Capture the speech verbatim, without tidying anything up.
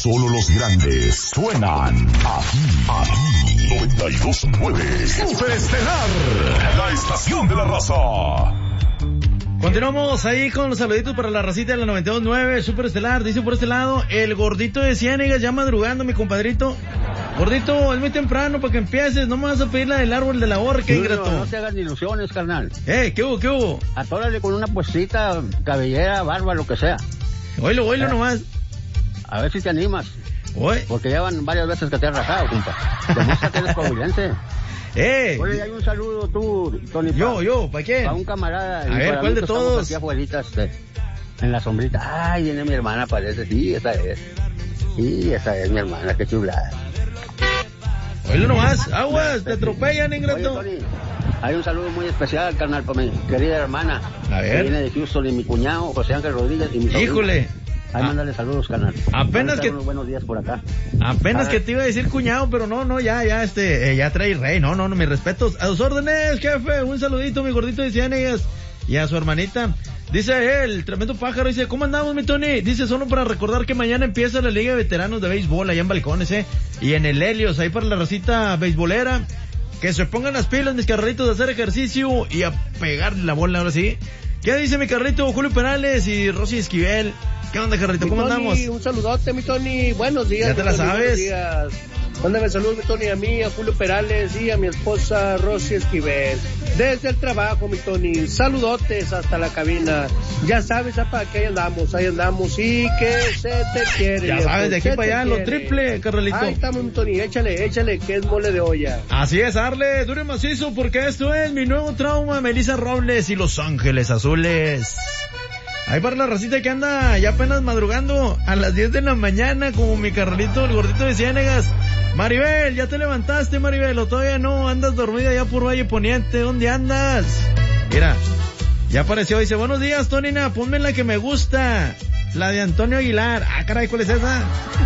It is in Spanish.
solo los grandes suenan aquí, aquí. noventa y dos punto nueve Superestelar, la estación de la raza. Continuamos ahí con los saluditos para la racita de la noventa y dos punto nueve Superestelar. Dice por este lado, el gordito de Ciénegas ya madrugando, mi compadrito. Gordito, es muy temprano para que empieces. No me vas a pedir la del árbol de la horca, ingrato. No te hagas ilusiones, carnal. Eh, ¿qué hubo, qué hubo? Atórale con una puestita, cabellera, barba, lo que sea. Oílo, oílo eh, nomás. A ver si te animas. Oye. Porque ya van varias veces que te has rajado, compa. Demuestra que eres coahuilense. Eh. Oye, hay un saludo tú, Tony. Yo, pa, yo, ¿para quién? Para un camarada. A ver, ¿cuál de todos? Aquí afuera, este, en la sombrita. Ay, viene mi hermana, parece. Sí, esa es. Sí, esa es mi hermana, qué chulada. Oílo nomás. Aguas, te atropellan, ingrato. Oye, Tony, hay un saludo muy especial, carnal, para mi querida hermana. A ver. Que viene de Houston, y mi cuñado, José Ángel Rodríguez, y mi sobrina. Híjole. Ahí ah, mándale saludos, carnal. Apenas que... unos buenos días por acá. Apenas que te iba a decir cuñado, pero no, no, ya, ya, este, eh, ya trae rey. No, no, no, mis respetos. A sus órdenes, jefe. Un saludito, mi gordito de Ciénegas. Y a su hermanita. Dice él, tremendo pájaro, dice, ¿cómo andamos, mi Tony? Dice, solo para recordar que mañana empieza la Liga de Veteranos de Béisbol allá en Balcones, eh. Y en el Helios, ahí para la racita beisbolera. Que se pongan las pilas, mis carreritos, de hacer ejercicio y a pegarle la bola ahora sí. ¿Qué dice mi carrito Julio Perales y Rosy Esquivel? ¿Qué onda, carrito? ¿Cómo mi Tony, andamos? Un saludote, mi Tony. Buenos días. Ya te la Tony, sabes. Buenos días. Mándame saludos, mi Tony, a mí, a Julio Perales y a mi esposa Rosy Esquivel. Desde el trabajo, mi Tony. Saludotes hasta la cabina. Ya sabes, apa, que ahí andamos, ahí andamos. Y que se te quiere. Ya sabes, de aquí para allá, lo triple, carnalito. Ahí estamos, mi Tony. Échale, échale, que es mole de olla. Así es, Arle, dure macizo, porque esto es mi nuevo trauma, Melissa Robles y Los Ángeles Azules. Ahí para la racita que anda ya apenas madrugando a las diez de la mañana, como mi carnalito, el gordito de Ciénegas. Maribel, ¿ya te levantaste, Maribel? ¿O todavía no? ¿Andas dormida ya por Valle Poniente? ¿Dónde andas? Mira, ya apareció, dice, buenos días, Tonina, ponme la que me gusta, la de Antonio Aguilar. Ah, caray, ¿cuál es esa?